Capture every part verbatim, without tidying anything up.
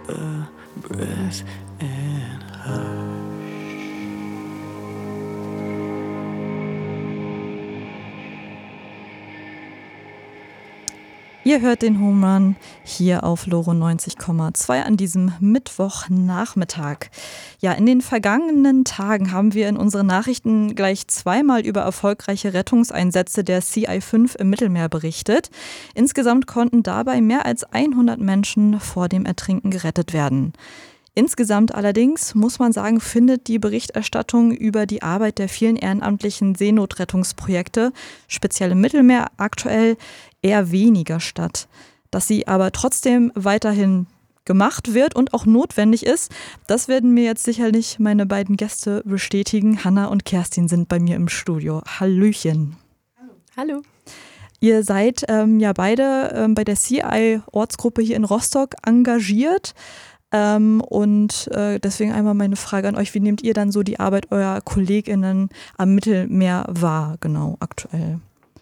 a breath and hush. Ihr hört den Home Run hier auf Loro neunzig Komma zwei an diesem Mittwochnachmittag. Ja, in den vergangenen Tagen haben wir in unseren Nachrichten gleich zweimal über erfolgreiche Rettungseinsätze der C I fünf im Mittelmeer berichtet. Insgesamt konnten dabei mehr als hundert Menschen vor dem Ertrinken gerettet werden. Insgesamt allerdings, muss man sagen, findet die Berichterstattung über die Arbeit der vielen ehrenamtlichen Seenotrettungsprojekte, speziell im Mittelmeer, aktuell eher weniger statt. Dass sie aber trotzdem weiterhin gemacht wird und auch notwendig ist, das werden mir jetzt sicherlich meine beiden Gäste bestätigen. Hanna und Kerstin sind bei mir im Studio. Hallöchen. Hallo. Hallo. Ihr seid ähm, ja beide ähm, bei der C I-Ortsgruppe hier in Rostock engagiert. Ähm, und äh, deswegen einmal meine Frage an euch, wie nehmt ihr dann so die Arbeit eurer KollegInnen am Mittelmeer wahr, genau, aktuell?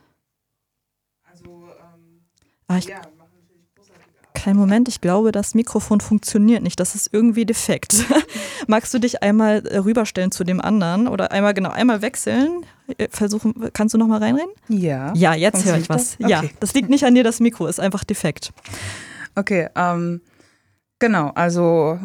Also, ähm, ah, ich, ja, wir machen natürlich großartige Arbeit. Kleinen Moment, ich glaube, das Mikrofon funktioniert nicht, das ist irgendwie defekt. Magst du dich einmal rüberstellen zu dem anderen oder einmal, genau, einmal wechseln? Versuchen, kannst du noch mal reinreden? Ja. Ja, jetzt höre ich was. Okay. Ja, das liegt nicht an dir, das Mikro ist einfach defekt. Okay, ähm, genau, also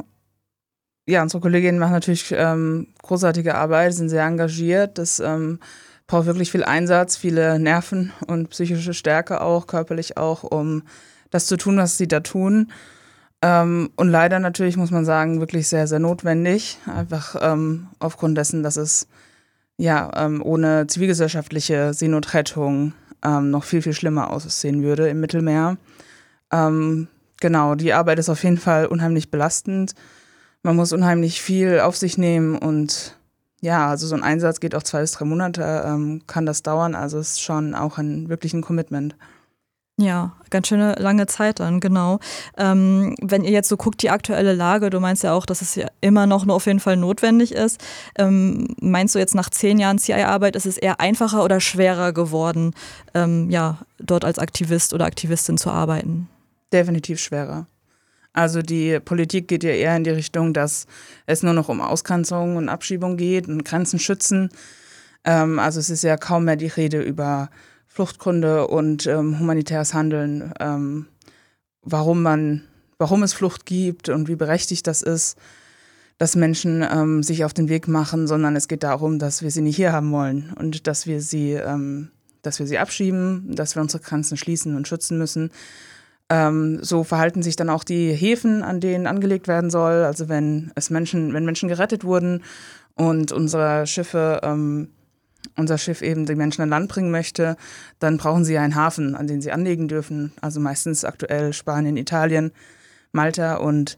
ja, unsere Kolleginnen machen natürlich ähm, großartige Arbeit, sind sehr engagiert. Das ähm, braucht wirklich viel Einsatz, viele Nerven und psychische Stärke auch, körperlich auch, um das zu tun, was sie da tun. Ähm, und leider natürlich, muss man sagen, wirklich sehr, sehr notwendig. Einfach ähm, aufgrund dessen, dass es ja ähm, ohne zivilgesellschaftliche Seenotrettung ähm, noch viel, viel schlimmer aussehen würde im Mittelmeer. Ähm, Genau, die Arbeit ist auf jeden Fall unheimlich belastend. Man muss unheimlich viel auf sich nehmen und ja, also so ein Einsatz geht auch zwei bis drei Monate, ähm, kann das dauern. Also es ist schon auch ein wirklich ein Commitment. Ja, ganz schöne lange Zeit dann, genau. Ähm, wenn ihr jetzt so guckt, die aktuelle Lage, du meinst ja auch, dass es ja immer noch nur auf jeden Fall notwendig ist. Ähm, meinst du jetzt nach zehn Jahren C I-Arbeit, ist es eher einfacher oder schwerer geworden, ähm, ja, dort als Aktivist oder Aktivistin zu arbeiten? Definitiv schwerer. Also die Politik geht ja eher in die Richtung, dass es nur noch um Ausgrenzung und Abschiebung geht und Grenzen schützen. Ähm, also es ist ja kaum mehr die Rede über Fluchtgründe und ähm, humanitäres Handeln, ähm, warum man, warum es Flucht gibt und wie berechtigt das ist, dass Menschen ähm, sich auf den Weg machen, sondern es geht darum, dass wir sie nicht hier haben wollen und dass wir sie, ähm, dass wir sie abschieben, dass wir unsere Grenzen schließen und schützen müssen. Ähm, so verhalten sich dann auch die Häfen, an denen angelegt werden soll. Also wenn es Menschen, wenn Menschen gerettet wurden und unsere Schiffe, ähm, unser Schiff eben die Menschen an Land bringen möchte, dann brauchen sie einen Hafen, an den sie anlegen dürfen. Also meistens aktuell Spanien, Italien, Malta. Und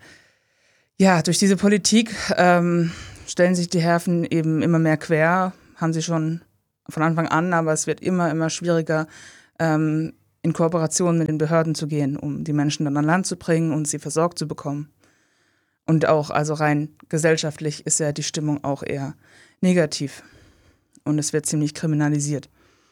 ja, durch diese Politik ähm, stellen sich die Häfen eben immer mehr quer, haben sie schon von Anfang an, aber es wird immer, immer schwieriger, ähm, in Kooperation mit den Behörden zu gehen, um die Menschen dann an Land zu bringen und sie versorgt zu bekommen. Und auch, also rein gesellschaftlich ist ja die Stimmung auch eher negativ. Und es wird ziemlich kriminalisiert.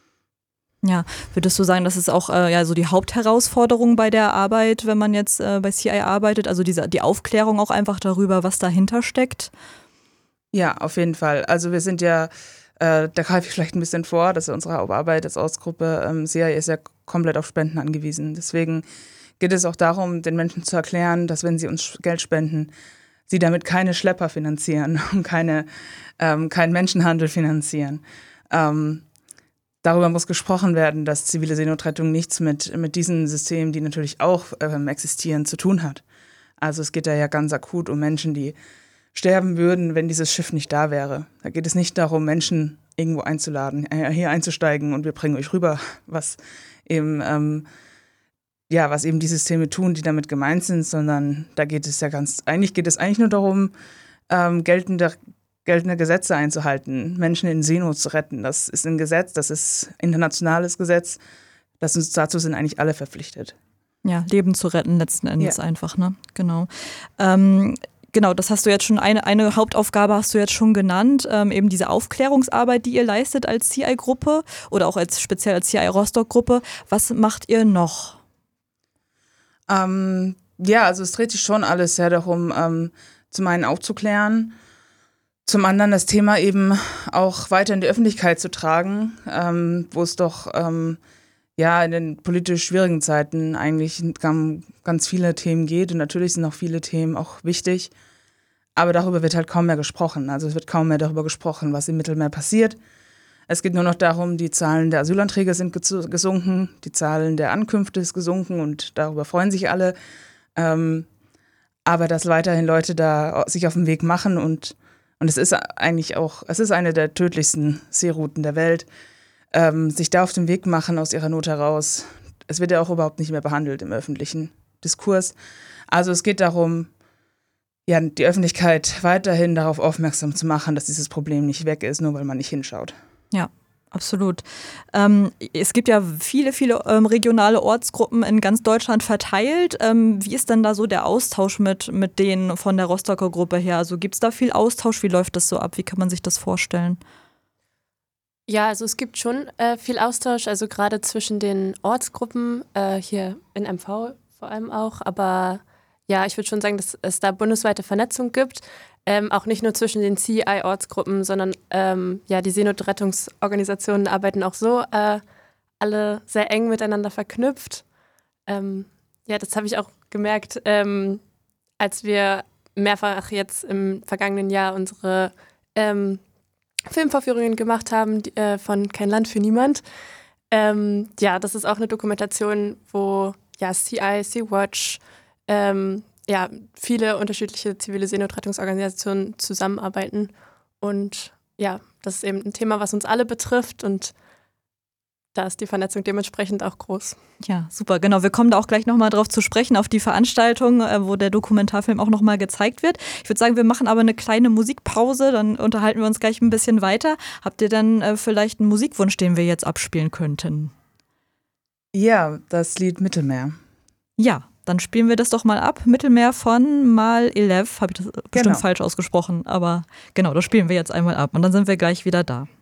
Ja, würdest du sagen, das ist auch äh, ja, so die Hauptherausforderung bei der Arbeit, wenn man jetzt äh, bei C I arbeitet, also diese, die Aufklärung auch einfach darüber, was dahinter steckt? Ja, auf jeden Fall. Also wir sind ja, äh, da greife ich vielleicht ein bisschen vor, dass unsere Hauptarbeit als Ortsgruppe ähm, C I ist ja komplett auf Spenden angewiesen. Deswegen geht es auch darum, den Menschen zu erklären, dass wenn sie uns Geld spenden, sie damit keine Schlepper finanzieren und keine, ähm, keinen Menschenhandel finanzieren. Ähm, darüber muss gesprochen werden, dass zivile Seenotrettung nichts mit, mit diesen Systemen, die natürlich auch ähm, existieren, zu tun hat. Also es geht da ja ganz akut um Menschen, die sterben würden, wenn dieses Schiff nicht da wäre. Da geht es nicht darum, Menschen irgendwo einzuladen, äh, hier einzusteigen und wir bringen euch rüber, was eben, ähm, ja, was eben die Systeme tun, die damit gemeint sind, sondern da geht es ja ganz, eigentlich geht es eigentlich nur darum, ähm, geltende, geltende Gesetze einzuhalten, Menschen in Seenot zu retten. Das ist ein Gesetz, das ist internationales Gesetz, das uns, dazu sind eigentlich alle verpflichtet. Ja, Leben zu retten letzten Endes ja. einfach, ne? Genau. Ähm, Genau, das hast du jetzt schon, eine, eine Hauptaufgabe hast du jetzt schon genannt, ähm, eben diese Aufklärungsarbeit, die ihr leistet als C I-Gruppe oder auch als speziell als C I-Rostock-Gruppe. Was macht ihr noch? Ähm, Ja, also es dreht sich schon alles sehr darum, ähm, zum einen aufzuklären, zum anderen das Thema eben auch weiter in die Öffentlichkeit zu tragen, ähm, wo es doch ähm, ja in den politisch schwierigen Zeiten eigentlich um ganz viele Themen geht. Und natürlich sind auch viele Themen auch wichtig, aber darüber wird halt kaum mehr gesprochen. Also es wird kaum mehr darüber gesprochen, was im Mittelmeer passiert. Es geht nur noch darum, die Zahlen der Asylanträge sind gesunken, die Zahlen der Ankünfte ist gesunken und darüber freuen sich alle. Ähm, aber dass weiterhin Leute da sich auf den Weg machen und, und es ist eigentlich auch, es ist eine der tödlichsten Seerouten der Welt, ähm, sich da auf den Weg machen aus ihrer Not heraus. Es wird ja auch überhaupt nicht mehr behandelt im öffentlichen Diskurs. Also es geht darum, ja, die Öffentlichkeit weiterhin darauf aufmerksam zu machen, dass dieses Problem nicht weg ist, nur weil man nicht hinschaut. Ja, absolut. Ähm, es gibt ja viele, viele ähm, regionale Ortsgruppen in ganz Deutschland verteilt. Ähm, wie ist denn da so der Austausch mit, mit denen von der Rostocker Gruppe her? Also gibt es da viel Austausch? Wie läuft das so ab? Wie kann man sich das vorstellen? Ja, also es gibt schon äh, viel Austausch, also gerade zwischen den Ortsgruppen, äh, hier in M V vor allem auch. Aber ja, ich würde schon sagen, dass es da bundesweite Vernetzung gibt. Ähm, auch nicht nur zwischen den C I A-Ortsgruppen, sondern ähm, ja, die Seenotrettungsorganisationen arbeiten auch so äh, alle sehr eng miteinander verknüpft. Ähm, ja, das habe ich auch gemerkt, ähm, als wir mehrfach jetzt im vergangenen Jahr unsere ähm, Filmvorführungen gemacht haben die, äh, von Kein Land für Niemand. Ähm, ja, das ist auch eine Dokumentation, wo ja, C I, Sea-Watch, ähm, ja, viele unterschiedliche zivile Seenotrettungsorganisationen zusammenarbeiten. Und ja, das ist eben ein Thema, was uns alle betrifft und da ist die Vernetzung dementsprechend auch groß. Ja, super, genau. Wir kommen da auch gleich nochmal drauf zu sprechen, auf die Veranstaltung, wo der Dokumentarfilm auch nochmal gezeigt wird. Ich würde sagen, wir machen aber eine kleine Musikpause, dann unterhalten wir uns gleich ein bisschen weiter. Habt ihr dann äh, vielleicht einen Musikwunsch, den wir jetzt abspielen könnten? Ja, das Lied Mittelmeer. Ja, dann spielen wir das doch mal ab. Mittelmeer von Mal elf, habe ich das bestimmt Genau. falsch ausgesprochen, aber genau, das spielen wir jetzt einmal ab und dann sind wir gleich wieder da.